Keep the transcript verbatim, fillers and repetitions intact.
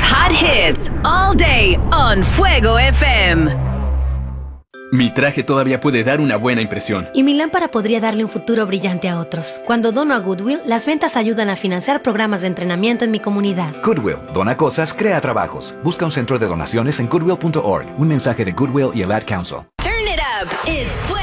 hot hits all day on Fuego F M. Mi traje todavía puede dar una buena impresión. Y mi lámpara podría darle un futuro brillante a otros. Cuando dono a Goodwill, las ventas ayudan a financiar programas de entrenamiento en mi comunidad. Goodwill, dona cosas, crea trabajos. Busca un centro de donaciones en goodwill punto org. Un mensaje de Goodwill y el Ad Council. Turn it up. It's